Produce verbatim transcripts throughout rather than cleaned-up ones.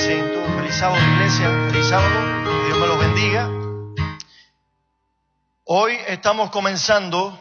asiento. Feliz sábado, iglesia. Feliz sábado. Que Dios me los bendiga. Hoy estamos comenzando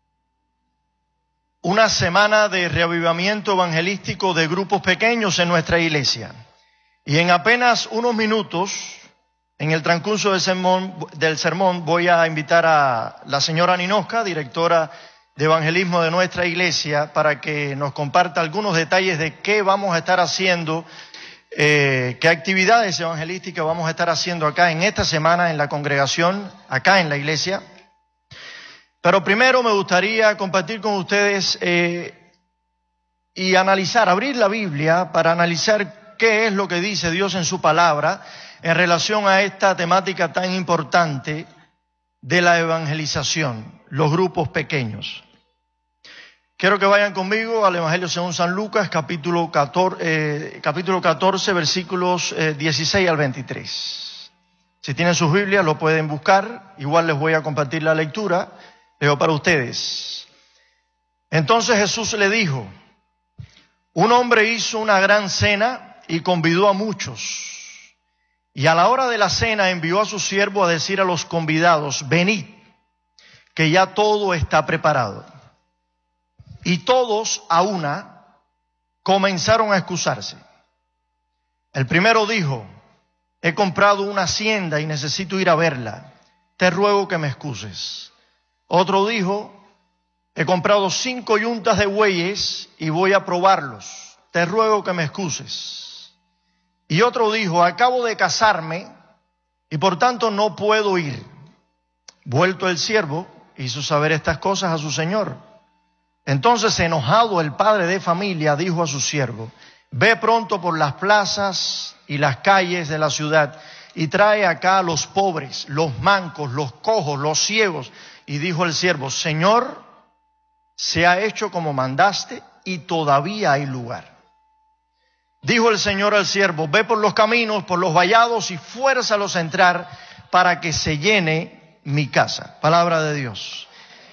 una semana de reavivamiento evangelístico de grupos pequeños en nuestra iglesia. Y en apenas unos minutos, en el transcurso del sermón, del sermón, voy a invitar a la señora Ninosca, directora de evangelismo de nuestra iglesia, para que nos comparta algunos detalles de qué vamos a estar haciendo, eh, qué actividades evangelísticas vamos a estar haciendo acá en esta semana en la congregación, acá en la iglesia. Pero primero me gustaría compartir con ustedes eh, y analizar, abrir la Biblia para analizar qué es lo que dice Dios en su palabra en relación a esta temática tan importante de la evangelización, los grupos pequeños. Quiero que vayan conmigo al Evangelio según San Lucas, capítulo catorce, eh, capítulo catorce, versículos eh, dieciséis al veintitrés. Si tienen sus Biblias, lo pueden buscar. Igual les voy a compartir la lectura. Leo para ustedes. Entonces Jesús le dijo: un hombre hizo una gran cena y convidó a muchos. Y a la hora de la cena envió a su siervo a decir a los convidados: venid, que ya todo está preparado. Y todos a una comenzaron a excusarse. El primero dijo: he comprado una hacienda y necesito ir a verla. Te ruego que me excuses. Otro dijo: he comprado cinco yuntas de bueyes y voy a probarlos. Te ruego que me excuses. Y otro dijo: acabo de casarme y por tanto no puedo ir. Vuelto el siervo, hizo saber estas cosas a su señor. Entonces, enojado el padre de familia, dijo a su siervo: ve pronto por las plazas y las calles de la ciudad y trae acá a los pobres, los mancos, los cojos, los ciegos. Y dijo el siervo: Señor, se ha hecho como mandaste y todavía hay lugar. Dijo el Señor al siervo: ve por los caminos, por los vallados y fuérzalos a entrar para que se llene mi casa. Palabra de Dios.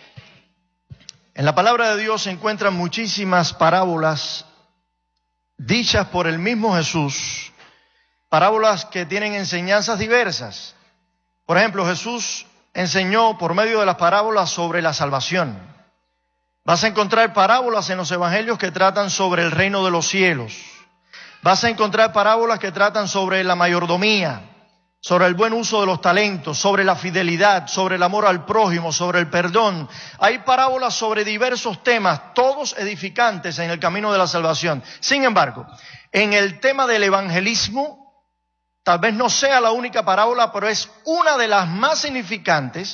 En la palabra de Dios se encuentran muchísimas parábolas dichas por el mismo Jesús, parábolas que tienen enseñanzas diversas. Por ejemplo, Jesús enseñó por medio de las parábolas sobre la salvación. Vas a encontrar parábolas en los evangelios que tratan sobre el reino de los cielos. Vas a encontrar parábolas que tratan sobre la mayordomía, sobre el buen uso de los talentos, sobre la fidelidad, sobre el amor al prójimo, sobre el perdón. Hay parábolas sobre diversos temas, todos edificantes en el camino de la salvación. Sin embargo, en el tema del evangelismo, tal vez no sea la única parábola, pero es una de las más significantes